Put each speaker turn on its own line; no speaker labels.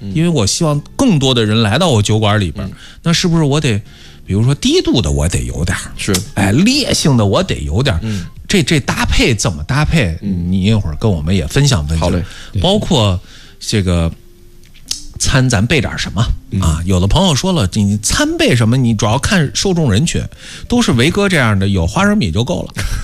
因为我希望更多的人来到我酒馆里边，那是不是我得，比如说低度的我得有点，
是，
烈性的我得有点，这搭配怎么搭配？你一会儿跟我们也分享分享。
好嘞，
包括这个餐咱备点什么啊？有的朋友说了，你餐备什么？你主要看受众人群，都是维哥这样的，有花生米就够了。